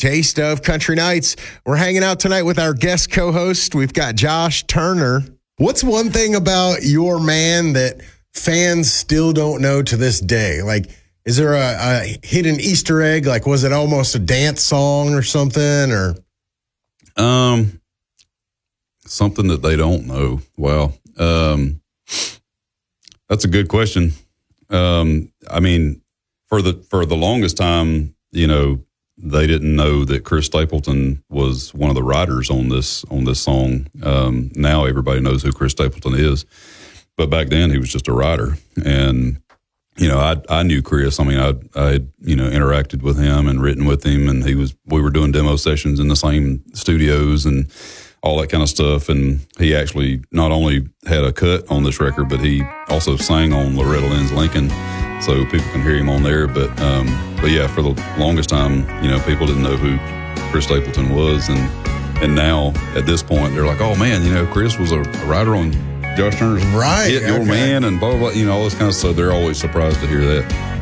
Taste of Country Nights. We're hanging out tonight with our guest co-host. We've got Josh Turner. What's one thing about your man that fans still don't know to this day? Like, is there a hidden Easter egg? Like, was it almost a dance song or something? Or something that they don't know. Wow. That's a good question. I mean, for the longest time, you know, they didn't know that Chris Stapleton was one of the writers on this song. Now everybody knows who Chris Stapleton is, but back then he was just a writer. And you know, I knew Chris. I mean, I had, you know, interacted with him and written with him, and we were doing demo sessions in the same studios and all that kind of stuff. And he actually not only had a cut on this record, but he also sang on Loretta Lynn's Lincoln, so people can hear him on there. But yeah, for the longest time, you know, people didn't know who Chris Stapleton was, and now at this point, they're like, oh man, you know, Chris was a writer on Josh Turner's hit, Your Man, and blah, blah, blah, you know, all this kind of stuff. They're always surprised to hear that.